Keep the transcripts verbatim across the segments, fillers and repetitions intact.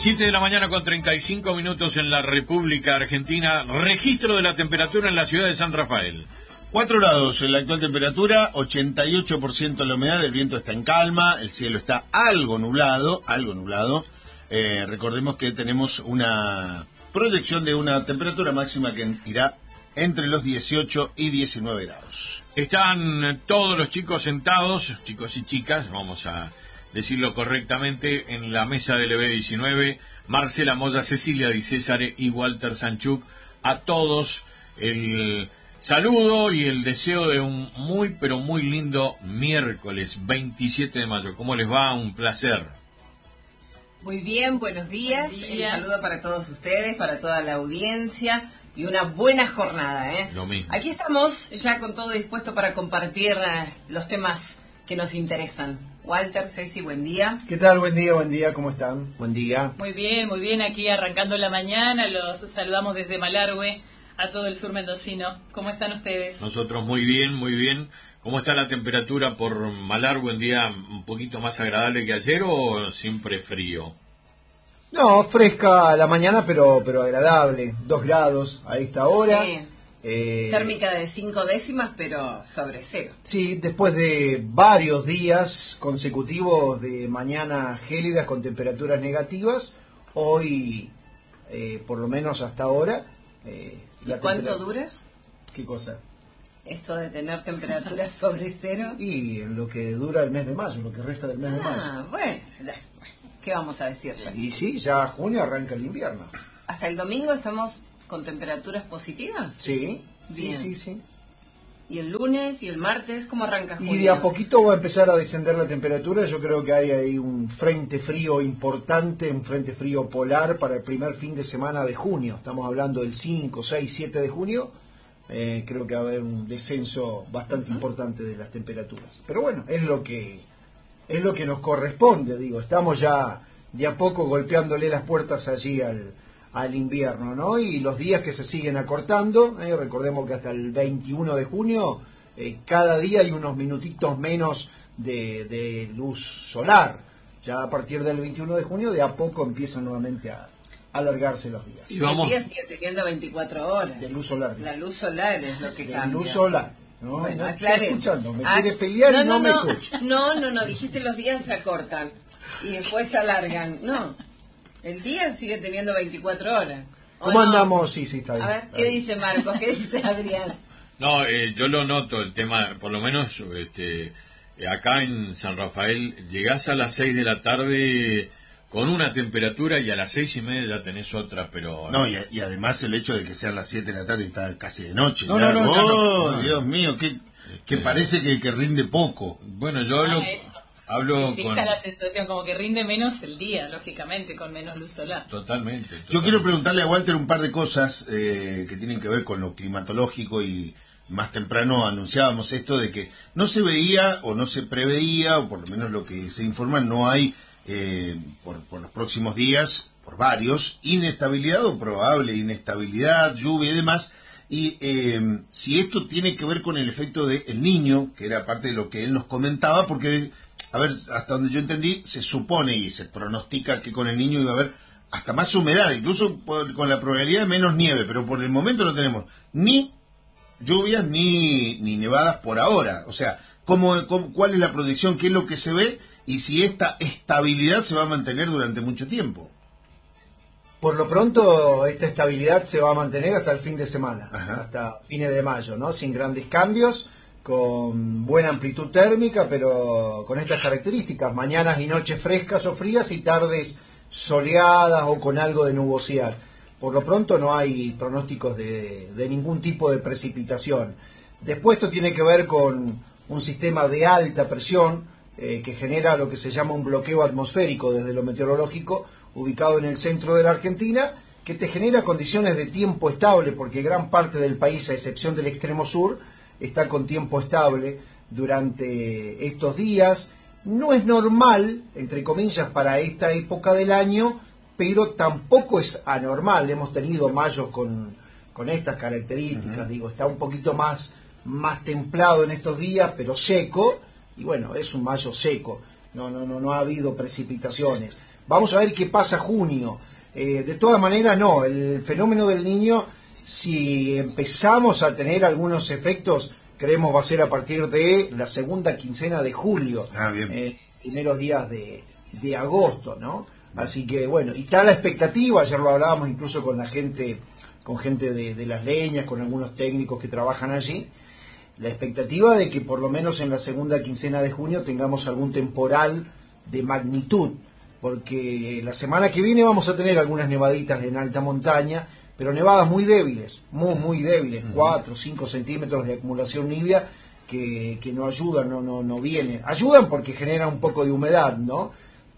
siete de la mañana con treinta y cinco minutos en la República Argentina. Registro de la temperatura en la ciudad de San Rafael. cuatro grados en la actual temperatura, ochenta y ocho por ciento la humedad, el viento está en calma, el cielo está algo nublado, algo nublado. Eh, recordemos que tenemos una proyección de una temperatura máxima que irá entre los dieciocho y diecinueve grados. Están todos los chicos sentados, chicos y chicas, vamos a decirlo correctamente, en la mesa del E B diecinueve, Marcela Moya, Cecilia Di Césare y Walter Sanchuk. A todos el saludo y el deseo de un muy, pero muy lindo miércoles veintisiete de mayo. ¿Cómo les va? Un placer. Muy bien, buenos días. Buen El día. saludo para todos ustedes, para toda la audiencia y una buena jornada, ¿eh? Lo mismo. Aquí estamos ya con todo dispuesto para compartir eh, los temas que nos interesan. Walter, Ceci, buen día. ¿Qué tal? Buen día, buen día, ¿cómo están? Buen día. Muy bien, muy bien, aquí arrancando la mañana, los saludamos desde Malargüe a todo el sur mendocino. ¿Cómo están ustedes? Nosotros muy bien, muy bien. ¿Cómo está la temperatura por Malargüe? ¿Un día un poquito más agradable que ayer o siempre frío? No, fresca a la mañana, pero pero agradable. Dos grados a esta hora. Sí. Eh, Térmica de cinco décimas, pero sobre cero. Sí, después de varios días consecutivos de mañana gélidas con temperaturas negativas, hoy, eh, por lo menos hasta ahora... Eh, ¿Y la cuánto temperatura- dura ¿Qué cosa? esto de tener temperaturas sobre cero? Y en lo que dura el mes de mayo, lo que resta del mes de mayo. Ah, bueno, ya, ¿qué vamos a decirle? Y sí, ya junio arranca el invierno. ¿Hasta el domingo estamos con temperaturas positivas? Sí, sí, Bien. sí, sí. ¿Y el lunes y el martes cómo arranca junio? Y de a poquito va a empezar a descender la temperatura. Yo creo que hay ahí un frente frío importante, un frente frío polar para el primer fin de semana de junio. Estamos hablando del cinco, seis, siete de junio. Eh, creo que va a haber un descenso bastante importante de las temperaturas. Pero bueno, es lo que es lo que nos corresponde, digo. Estamos ya de a poco golpeándole las puertas allí al, al invierno, ¿no? Y los días que se siguen acortando, eh, recordemos que hasta el veintiuno de junio, eh, cada día hay unos minutitos menos de, de luz solar. Ya a partir del veintiuno de junio, de a poco empiezan nuevamente a alargarse los días. Y vamos. El día sigue teniendo veinticuatro horas. De luz solar. La luz solar es lo que De cambia. luz solar. No, Bueno, no está aclaremos. escuchando, me Ah, quiere pelear y no, me no, escucha. No, no, no, dijiste los días se acortan y después se alargan. No, el día sigue teniendo veinticuatro horas. ¿O ¿Cómo no? andamos? Sí, sí, está bien. A ver, está ¿qué bien. dice Marcos? ¿Qué dice Adrián? No, eh, yo lo noto, el tema, por lo menos este, eh, acá en San Rafael, llegás a las seis de la tarde con una temperatura y a las seis y media ya tenés otra, pero... No, y, y además el hecho de que sean las siete de la tarde y está casi de noche. No, ya. no, no, ya Oh, no. Dios mío, que, que parece que, que rinde poco. Bueno, yo hablo, Ah, eso. hablo Sí, con... está la sensación como que rinde menos el día, lógicamente, con menos luz solar. Totalmente, Yo totalmente. quiero preguntarle a Walter un par de cosas eh, que tienen que ver con lo climatológico y más temprano anunciábamos esto de que no se veía o no se preveía, o por lo menos lo que se informa, no hay eh, por, por los próximos días, por varios, inestabilidad o probable inestabilidad, lluvia y demás. Y eh, si esto tiene que ver con el efecto del niño, que era parte de lo que él nos comentaba, porque, a ver, hasta donde yo entendí, se supone y se pronostica que con el niño iba a haber hasta más humedad, incluso por- con la probabilidad de menos nieve, pero por el momento no tenemos ni lluvias ni, ni nevadas por ahora. O sea, ¿cómo, cómo- ¿cuál es la proyección? ¿Qué es lo que se ve? Y si esta estabilidad se va a mantener durante mucho tiempo. Por lo pronto, esta estabilidad se va a mantener hasta el fin de semana, Ajá. hasta fines de mayo, ¿no? Sin grandes cambios, con buena amplitud térmica, pero con estas características: mañanas y noches frescas o frías y tardes soleadas o con algo de nubosidad. Por lo pronto no hay pronósticos de, de ningún tipo de precipitación. Después esto tiene que ver con un sistema de alta presión eh, que genera lo que se llama un bloqueo atmosférico desde lo meteorológico, ubicado en el centro de la Argentina, que te genera condiciones de tiempo estable, porque gran parte del país, a excepción del extremo sur, está con tiempo estable durante estos días. No es normal, entre comillas, para esta época del año, pero tampoco es anormal. Hemos tenido mayos con, con estas características, uh-huh. digo, está un poquito más, más templado en estos días, pero seco, y bueno, es un mayo seco, no, no, no, no ha habido precipitaciones. Vamos a ver qué pasa junio. Eh, de todas maneras, no, el fenómeno del Niño, si empezamos a tener algunos efectos, creemos va a ser a partir de la segunda quincena de julio, ah, bien. Eh, primeros días de, de agosto, ¿no? Así que bueno, y está la expectativa, ayer lo hablábamos incluso con la gente, con gente de, de Las Leñas, con algunos técnicos que trabajan allí, la expectativa de que por lo menos en la segunda quincena de junio tengamos algún temporal de magnitud, porque la semana que viene vamos a tener algunas nevaditas en alta montaña, pero nevadas muy débiles, muy muy débiles, cuatro o cinco centímetros de acumulación nibia que, que no ayudan, no, no, no vienen. Ayudan porque generan un poco de humedad, ¿no?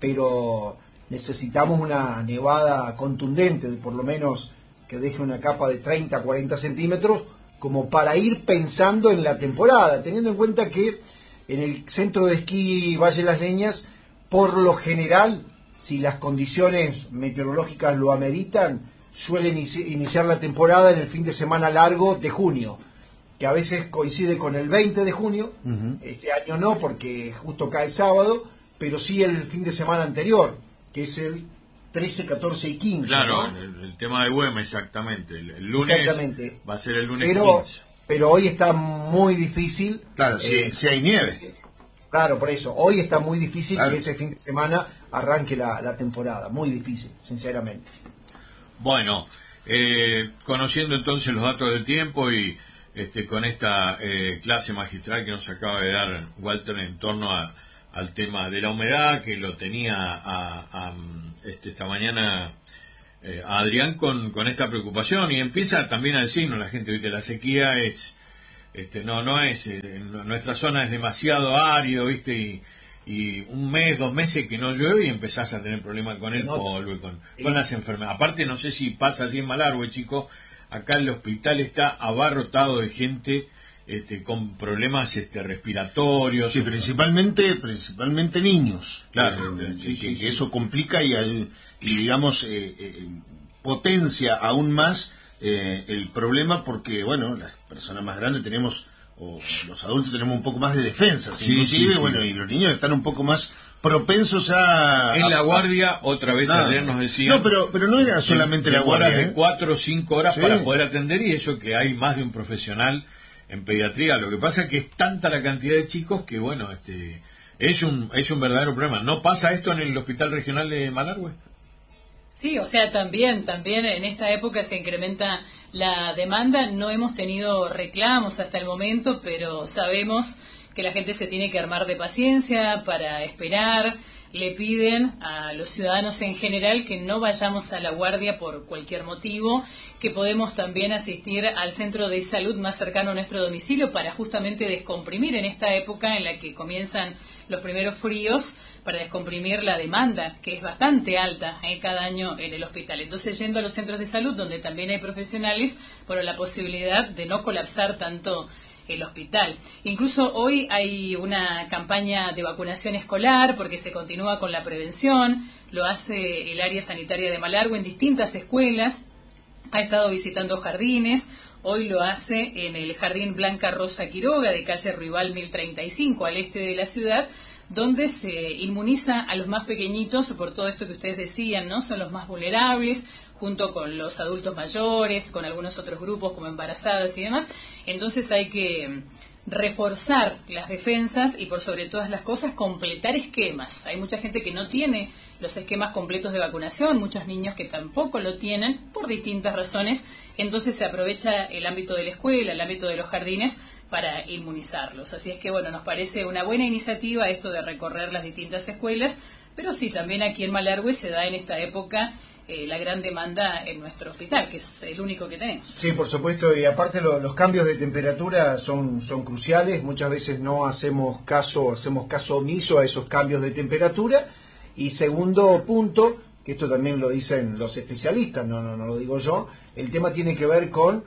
Pero necesitamos una nevada contundente, de por lo menos que deje una capa de treinta a cuarenta centímetros, como para ir pensando en la temporada, teniendo en cuenta que en el centro de esquí Valle de las Leñas, por lo general, si las condiciones meteorológicas lo ameritan, suele inici- iniciar la temporada en el fin de semana largo de junio, que a veces coincide con el veinte de junio, uh-huh. Este año no, porque justo cae sábado, pero sí el fin de semana anterior, que es el trece, catorce y quince. Claro, ¿no? el, el tema de Güemes, exactamente. El, el lunes exactamente. Va a ser el lunes pero, quince. Pero hoy está muy difícil. Claro, si, eh, si hay nieve. Claro, por eso. Hoy está muy difícil claro. que ese fin de semana arranque la, la temporada. Muy difícil, sinceramente. Bueno, eh, conociendo entonces los datos del tiempo y este, con esta eh, clase magistral que nos acaba de dar Walter en torno a, al tema de la humedad, que lo tenía a, a, este, esta mañana eh, a Adrián con, con esta preocupación, y empieza también a decirnos la gente, ¿viste? La sequía es, este, no, no es, eh, nuestra zona es demasiado árido, ¿viste? Y, y un mes, dos meses que no llueve y empezás a tener problemas con el no, polvo y con, con las enfermedades. Aparte, no sé si pasa así en Malargüe, chicos, acá el hospital está abarrotado de gente este, con problemas este, respiratorios. Sí, principalmente, principalmente niños. Claro. Eh, sí, que, sí, que sí. eso complica y, y digamos, eh, eh, potencia aún más eh, el problema porque, bueno, las personas más grandes tenemos... o los adultos tenemos un poco más de defensas, sí, inclusive, sí, sí. bueno, y los niños están un poco más propensos a... En la a, guardia, otra vez ah, ayer nos decían... No, pero, pero no era solamente la guardia. Horas ¿eh? de cuatro o cinco horas sí. para poder atender, y eso que hay más de un profesional en pediatría. Lo que pasa es que es tanta la cantidad de chicos que, bueno, este es un es un verdadero problema. ¿No pasa esto en el Hospital Regional de Malargüe? Sí, o sea, también, también en esta época se incrementa la demanda. No hemos tenido reclamos hasta el momento, pero sabemos que la gente se tiene que armar de paciencia para esperar. Le piden a los ciudadanos en general que no vayamos a la guardia por cualquier motivo, que podemos también asistir al centro de salud más cercano a nuestro domicilio para justamente descomprimir en esta época en la que comienzan los primeros fríos, para descomprimir la demanda, que es bastante alta eh, cada año en el hospital. Entonces, yendo a los centros de salud, donde también hay profesionales, por la posibilidad de no colapsar tanto el hospital. Incluso hoy hay una campaña de vacunación escolar porque se continúa con la prevención, lo hace el área sanitaria de Malargüe en distintas escuelas, ha estado visitando jardines, hoy lo hace en el Jardín Blanca Rosa Quiroga de calle Ruibal mil treinta y cinco al este de la ciudad, donde se inmuniza a los más pequeñitos por todo esto que ustedes decían, ¿no? Son los más vulnerables, junto con los adultos mayores, con algunos otros grupos como embarazadas y demás. Entonces hay que reforzar las defensas y, por sobre todas las cosas, completar esquemas. Hay mucha gente que no tiene los esquemas completos de vacunación, muchos niños que tampoco lo tienen por distintas razones. Entonces se aprovecha el ámbito de la escuela, el ámbito de los jardines, para inmunizarlos. Así es que, bueno, nos parece una buena iniciativa esto de recorrer las distintas escuelas, pero sí, también aquí en Malargüe se da en esta época eh, la gran demanda en nuestro hospital, que es el único que tenemos. Sí, por supuesto, y aparte lo, los cambios de temperatura son, son cruciales. Muchas veces no hacemos caso, hacemos caso omiso a esos cambios de temperatura. Y segundo punto, que esto también lo dicen los especialistas, no, no, no lo digo yo, el tema tiene que ver con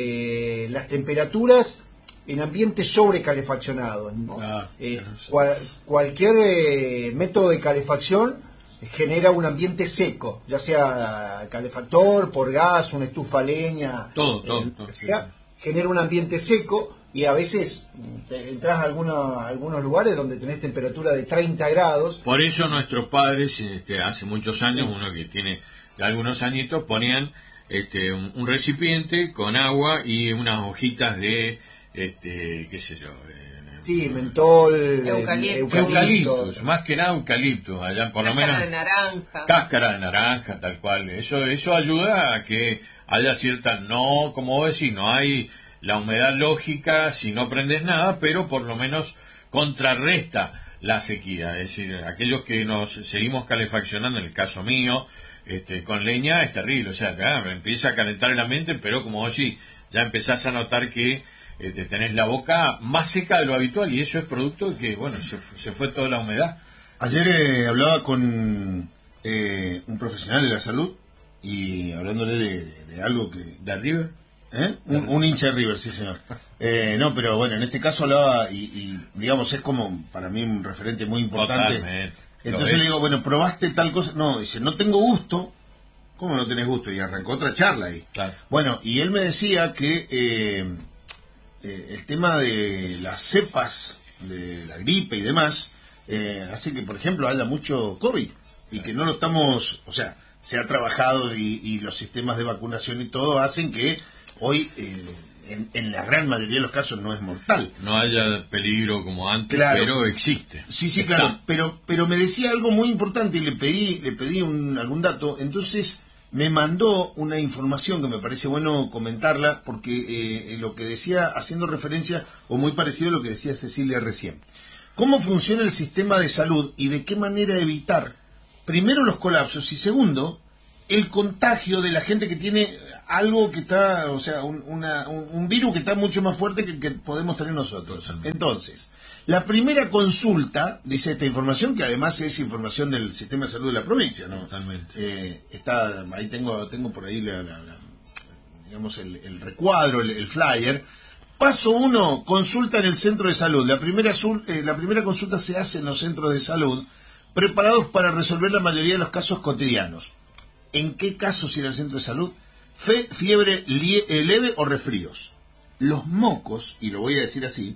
eh, las temperaturas en ambientes sobrecalefaccionados, ¿no? Ah, eh, cual, cualquier eh, método de calefacción genera un ambiente seco, ya sea calefactor, por gas, una estufa a leña, todo, todo, eh, todo sea, sí. Genera un ambiente seco, y a veces te entras a, alguna, a algunos lugares donde tenés temperatura de treinta grados. Por eso nuestros padres, este, hace muchos años, uno que tiene algunos añitos, ponían este, un, un recipiente con agua y unas hojitas de, este, qué sé yo, eh, sí, mentol, eucalipto, eucaliptus, más que nada eucaliptus, allá por lo menos. Cáscara de naranja. Cáscara de naranja, tal cual. Eso, eso ayuda a que haya cierta, no, como vos decís, no hay la humedad lógica si no prendes nada, pero por lo menos contrarresta la sequía. Es decir, aquellos que nos seguimos calefaccionando, en el caso mío, este, con leña es terrible. O sea, claro, empieza a calentar el ambiente, pero como vos decís, ya empezás a notar que este, tenés la boca más seca de lo habitual, y eso es producto de que, bueno, se, se fue toda la humedad. Ayer eh, hablaba con eh, un profesional de la salud y hablándole de, de, de algo que... ¿De River? ¿Eh? Un, un hincha de River, sí señor. Eh, no, pero bueno, en este caso hablaba y, y digamos, es como para mí un referente muy importante. Totalmente. Entonces le digo, bueno, ¿probaste tal cosa? No, dice, no tengo gusto. ¿Cómo no tenés gusto? Y arrancó otra charla ahí. Claro. Bueno, y él me decía que eh, eh, el tema de las cepas de la gripe y demás eh, hace que, por ejemplo, haya mucho COVID y que no lo estamos, o sea, se ha trabajado y, y los sistemas de vacunación y todo hacen que hoy, eh, en, en la gran mayoría de los casos, no es mortal. No haya peligro como antes, Claro. pero existe. Sí, sí, Está. claro, pero pero me decía algo muy importante y le pedí le pedí un, algún dato, entonces me mandó una información que me parece bueno comentarla, porque eh, lo que decía, haciendo referencia, o muy parecido a lo que decía Cecilia recién. ¿Cómo funciona el sistema de salud y de qué manera evitar, primero, los colapsos y segundo, el contagio de la gente que tiene algo que está, o sea, un, una, un, un virus que está mucho más fuerte que el que podemos tener nosotros? Entonces, la primera consulta, dice esta información, que además es información del sistema de salud de la provincia, ¿no? Totalmente. Eh, está, ahí tengo, tengo por ahí la, la- la- digamos el, el recuadro, el, el flyer. Paso uno, consulta en el centro de salud. La primera, sul- eh, la primera consulta se hace en los centros de salud, preparados para resolver la mayoría de los casos cotidianos. ¿En qué casos ir al centro de salud? Fe- fiebre lie- eh, leve o resfríos. Los mocos, y lo voy a decir así,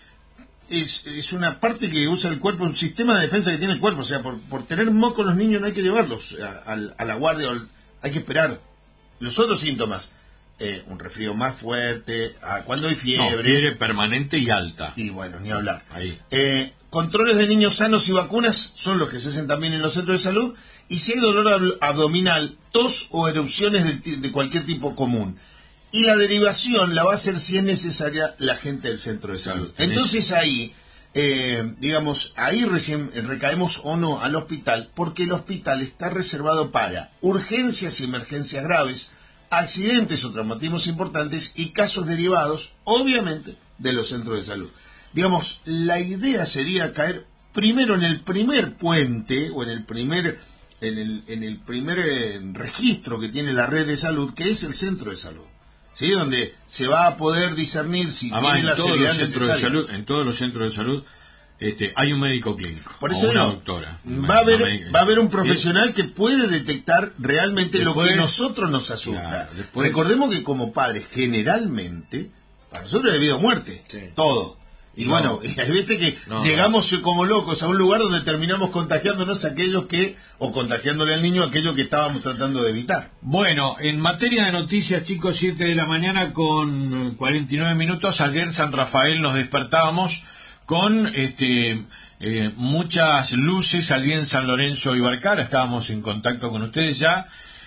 es, es una parte que usa el cuerpo, un sistema de defensa que tiene el cuerpo. O sea, por, por tener mocos los niños no hay que llevarlos a, a- a la guardia, o al- hay que esperar. Los otros síntomas, eh, un resfrío más fuerte, ah, cuando hay No, fiebre, fiebre permanente y alta. y bueno, ni hablar. Ahí. Eh, controles de niños sanos y vacunas son los que se hacen también en los centros de salud. Y si hay dolor ab- abdominal, tos o erupciones de, ti- de cualquier tipo común. Y la derivación la va a hacer, si es necesaria, la gente del centro de salud. Tenés- Entonces ahí, eh, digamos, ahí recién recaemos o no al hospital, porque el hospital está reservado para urgencias y emergencias graves, accidentes o traumatismos importantes y casos derivados, obviamente, de los centros de salud. Digamos, la idea sería caer primero en el primer puente o en el primer en el, en el primer eh, registro que tiene la red de salud, que es el centro de salud, ¿sí? Donde se va a poder discernir si Además, tiene en la todos los seriedad centros de necesaria. salud, en todos los centros de salud, este, hay un médico clínico. Por eso o una digo, doctora. va a haber, Una médica. va a haber un profesional que puede detectar realmente Después- lo que nosotros nos asusta. Claro, después- Recordemos que como padres, generalmente, para nosotros es debido a muerte, Sí. todo. Y No. bueno, y hay veces que No. llegamos como locos a un lugar donde terminamos contagiándonos a aquellos que, o contagiándole al niño a aquello que estábamos tratando de evitar. Bueno, en materia de noticias, chicos, siete de la mañana con cuarenta y nueve minutos. Ayer San Rafael nos despertábamos con este eh, muchas luces allí en San Lorenzo y Barcara. Estábamos en contacto con ustedes ya.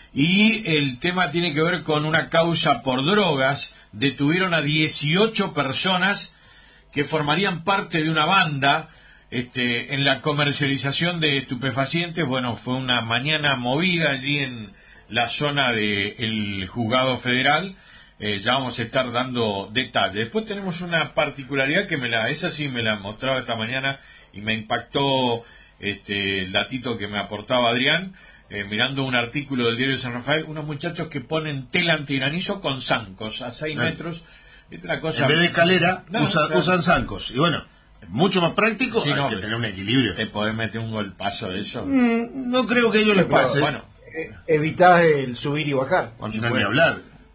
Y el tema tiene que ver con una causa por drogas. Detuvieron a dieciocho personas que formarían parte de una banda este, en la comercialización de estupefacientes. Bueno, fue una mañana movida allí en la zona del juzgado federal. Eh, ya vamos a estar dando detalles. Después tenemos una particularidad que me la, esa sí me la mostraba esta mañana y me impactó este, el datito que me aportaba Adrián, eh, mirando un artículo del diario de San Rafael, unos muchachos que ponen tela antigranizo con zancos a seis Ah. metros. Es una cosa... En vez de escalera, No, usa- claro. usan zancos. Y bueno, es mucho más práctico, Sí, hay no, que pero- tener un equilibrio. ¿Te podés meter un golpazo de eso? Mm, no creo que a ellos les Pero, pase. Bueno, Eh, evitás el subir y bajar. por No, ni supuesto. hablar.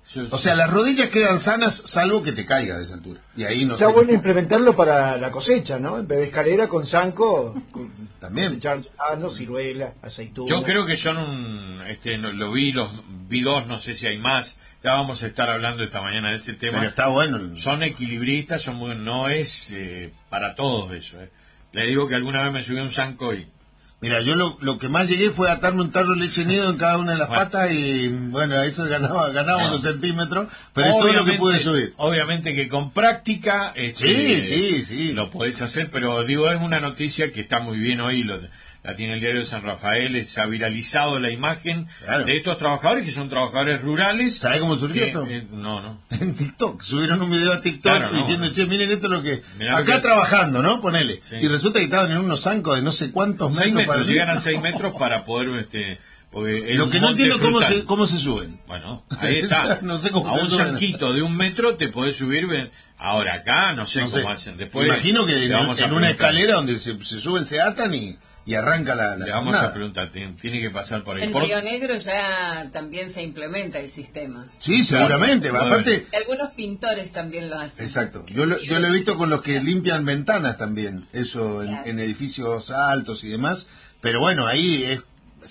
Sí, O sí. sea, las rodillas quedan sanas salvo que te caiga de esa altura. Y ahí no Está sé. bueno implementarlo para la cosecha, ¿no? En vez de escalera con zanco, con- También. cosechar durazno, ciruela, aceituna. Yo creo que son un, este, no- lo vi, los vi dos, no sé si hay más. Ya vamos a estar hablando esta mañana de ese tema. Pero está bueno. Son equilibristas, son muy- no es eh, para todos eso. Eh. Le digo que alguna vez me subí a un zanco y Mira, yo lo, lo que más llegué fue atarme un tarro de leche nido en cada una de las Bueno. patas y bueno, eso ganaba, ganaba No. unos centímetros, pero es todo lo que Obviamente- pude subir. Obviamente que con práctica este, Sí, sí, sí. lo podés hacer, pero digo, es una noticia que está muy bien hoy, lo, la tiene el diario de San Rafael, se ha viralizado la imagen Claro. de estos trabajadores que son trabajadores rurales. ¿Sabe cómo surgió que, esto? eh, no, no. En TikTok, subieron un video a TikTok Claro, no, diciendo, no. che, miren esto es lo que... Mirá lo acá que- trabajando, ¿no? Ponele. Sí. Y resulta que estaban en unos zancos de no sé cuántos Seis metros. metros, para llegan a arriba. seis metros para poder, este, porque es Lo un que no monte entiendo cómo frutal. se, cómo se suben. Bueno, ahí está. No sé cómo a se un suben. zanquito de un metro te podés subir. ven- Ahora acá no sé No sé. cómo hacen. Después Imagino que le en, vamos a en una preguntar. escalera donde se, se suben, se atan y, y arranca la, la Le vamos jornada. a preguntar, tiene, tiene que pasar por ahí. En Por- Río Negro ya también se implementa el sistema. Sí, seguramente. Claro. Aparte, Y algunos pintores también lo hacen. exacto. Yo lo, yo lo he visto con los que limpian ventanas también, eso en, en edificios altos y demás. Pero bueno, ahí es,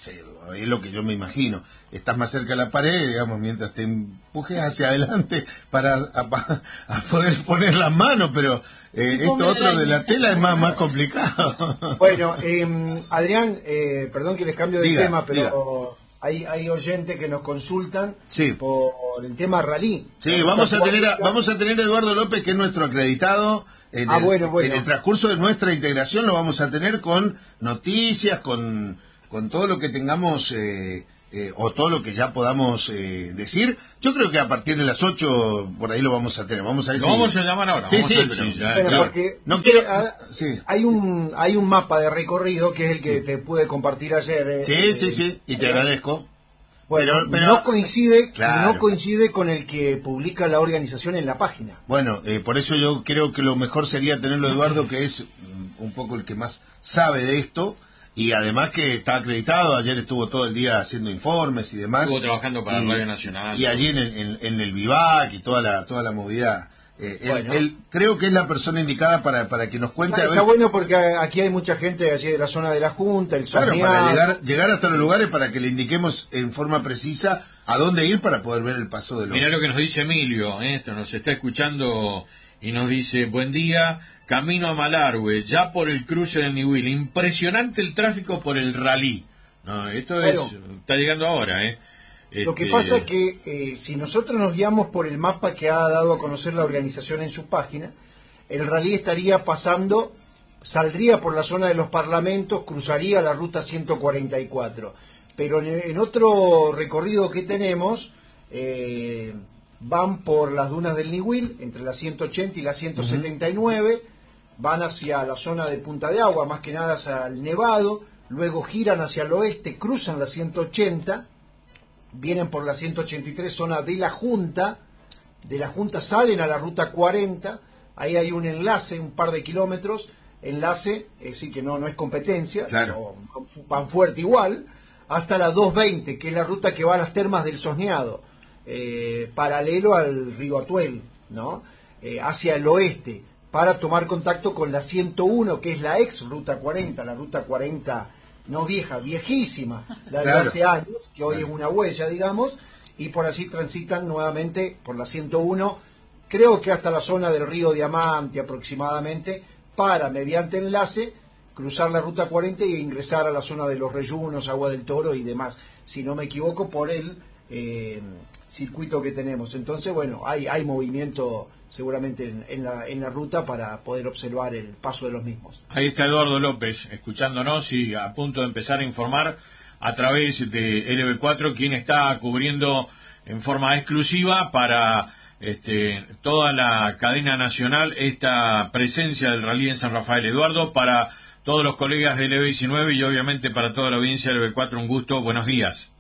es lo que yo me imagino. Estás más cerca de la pared, digamos, mientras te empujes hacia adelante para a, a poder poner las manos, pero eh, esto otro de la tela es más, más complicado. Bueno, eh, Adrián, eh, perdón que les cambio de Diga, tema, pero diga. hay, hay oyentes que nos consultan Sí. por el tema rally. Sí, vamos a tener a, vamos a tener a Eduardo López, que es nuestro acreditado. En, Ah, el, bueno, bueno. en el transcurso de nuestra integración lo vamos a tener con noticias, con, con todo lo que tengamos eh, eh, o todo lo que ya podamos eh, decir. Yo creo que a partir de las ocho por ahí lo vamos a tener. Vamos a ver Lo si- vamos a llamar ahora. Sí, vamos sí, a ver pero- si ya- Bueno, ya- porque no quiero- ah, sí. hay un hay un mapa de recorrido que es el que te pude compartir ayer. eh, Sí, eh, sí, sí, y te Adrián. agradezco. Bueno, Pero- pero- no coincide, Claro. no coincide con el que publica la organización en la página. Bueno, eh, por eso yo creo que lo mejor sería tenerlo a Eduardo, que es mm, un poco el que más sabe de esto, y además que está acreditado. Ayer estuvo todo el día haciendo informes y demás. Estuvo trabajando para y, Radio Nacional. Y allí en el, en, en el Vivac y toda la toda la movida. Eh, él- Bueno. él, creo que es la persona indicada para, para que nos cuente. Ah, a está ver, bueno porque aquí hay mucha gente allí de la zona de la Junta, el claro, Sorneado. para llegar, llegar hasta los lugares para que le indiquemos en forma precisa a dónde ir para poder ver el paso de los... Mira lo que nos dice Emilio, ¿eh? Esto nos está escuchando y nos dice, buen día, camino a Malargüe, ya por el cruce del Niwil, impresionante el tráfico por el rally. No, esto es, Bueno. está llegando ahora, ¿eh? Lo que Este, pasa es que eh, si nosotros nos guiamos por el mapa que ha dado a conocer la organización en su página, el rally estaría pasando, saldría por la zona de los parlamentos, cruzaría la ruta ciento cuarenta y cuatro. Pero en, en otro recorrido que tenemos, eh, van por las dunas del Niwil, entre la ciento ochenta y la ciento setenta y nueve, van hacia la zona de Punta de Agua, más que nada hacia el Nevado, luego giran hacia el oeste, cruzan la ciento ochenta, vienen por la ciento ochenta y tres, zona de la Junta, de la Junta salen a la ruta cuarenta, ahí hay un enlace, un par de kilómetros, enlace, es decir, que no, no es competencia, Claro. no, van fuerte igual, hasta la doscientos veinte, que es la ruta que va a las termas del Sosneado, eh, paralelo al río Atuel, ¿no? Eh, hacia el oeste, para tomar contacto con la ciento uno, que es la ex ruta cuarenta, la ruta cuarenta no vieja, viejísima, la de Claro. hace años, que hoy es una huella, digamos, y por allí transitan nuevamente por la ciento uno, creo que hasta la zona del río Diamante aproximadamente, para, mediante enlace, cruzar la ruta cuarenta e ingresar a la zona de los Reyunos, Agua del Toro y demás, si no me equivoco, por el eh, circuito que tenemos. Entonces, bueno, hay, hay movimiento seguramente en, en, la, en la ruta para poder observar el paso de los mismos. Ahí está Eduardo López, escuchándonos y a punto de empezar a informar a través de L B cuatro, quien está cubriendo en forma exclusiva para este, toda la cadena nacional esta presencia del rally en San Rafael. Eduardo, para todos los colegas de L B diecinueve y obviamente para toda la audiencia de L B cuatro, un gusto. Buenos días.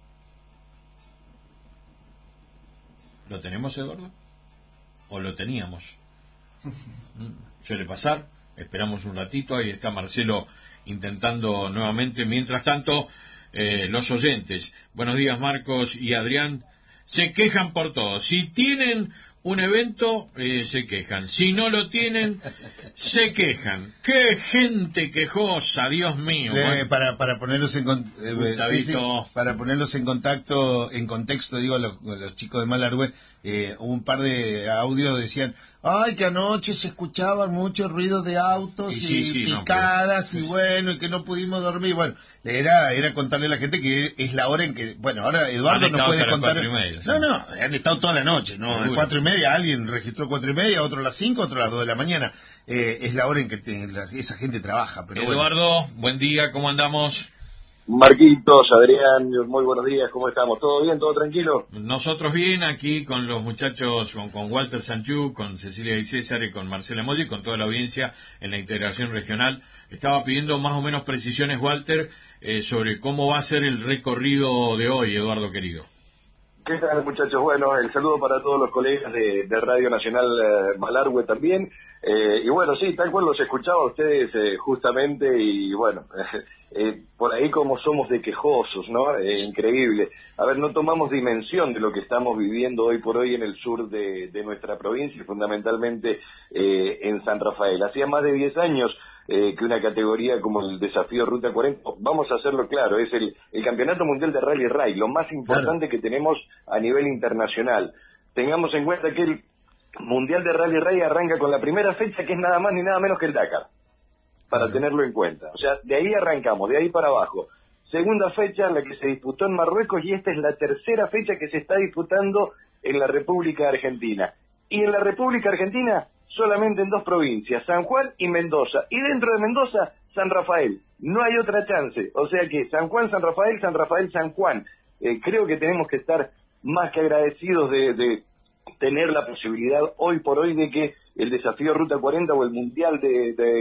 ¿Lo tenemos, Eduardo? ¿O lo teníamos? Suele pasar. Esperamos un ratito. Ahí está Marcelo intentando nuevamente. Mientras tanto, eh, los oyentes. Buenos días, Marcos y Adrián. se quejan por todo. Si tienen un evento, eh, se quejan. Si no lo tienen, se quejan. ¡Qué gente quejosa, Dios mío! Eh, Bueno, para para ponerlos en con- eh, sí, sí, Gustavito. para ponerlos en contacto, en contexto, digo, a los, a los chicos de Malargüe, eh, un par de audios decían, ay, que anoche se escuchaban muchos ruidos de autos Y y, sí, sí, no, picadas pues, y bueno, y que no pudimos dormir. Bueno, era era contarle a la gente que es la hora en que, bueno, ahora Eduardo Han no estado puede hasta las contar. cuatro y media, sí. No, no, han estado toda la noche, ¿no? A Seguro. cuatro y media, alguien registró cuatro y media, otro a las cinco, otro a las dos de la mañana. Eh, es la hora en que te- la- esa gente trabaja, pero bueno. Eduardo, buen día, ¿cómo andamos? Marquitos, Adrián, muy buenos días, ¿cómo estamos? ¿Todo bien? ¿Todo tranquilo? Nosotros bien, aquí con los muchachos, con, con Walter Sanchuk, con Cecilia Di César y con Marcela Moya y con toda la audiencia en la integración regional. Estaba pidiendo más o menos precisiones, Walter, eh, sobre cómo va a ser el recorrido de hoy, Eduardo querido. ¿Qué tal, muchachos? Bueno, el saludo para todos los colegas de, de Radio Nacional eh, Malargüe también. Eh, y bueno, sí, tal cual los escuchaba a ustedes eh, justamente y bueno, eh, por ahí como somos de quejosos, ¿no? Eh, increíble. A ver, no tomamos dimensión de lo que estamos viviendo hoy por hoy en el sur de, de nuestra provincia y fundamentalmente eh, en San Rafael. Hacía más de diez años eh, que una categoría como el Desafío Ruta cuarenta, vamos a hacerlo claro, es el, el Campeonato Mundial de Rally Ray, lo más importante que tenemos a nivel internacional. Tengamos en cuenta que el Mundial de Rally Ray arranca con la primera fecha, que es nada más ni nada menos que el Dakar, para Claro. tenerlo en cuenta. O sea, de ahí arrancamos, de ahí para abajo. Segunda fecha, la que se disputó en Marruecos, y esta es la tercera fecha que se está disputando en la República Argentina. Y en la República Argentina, solamente en dos provincias, San Juan y Mendoza. Y dentro de Mendoza, San Rafael. No hay otra chance. O sea que San Juan, San Rafael, San Rafael, San Juan. Eh, creo que tenemos que estar más que agradecidos de... de tener la posibilidad hoy por hoy de que el Desafío Ruta cuarenta o el Mundial de, de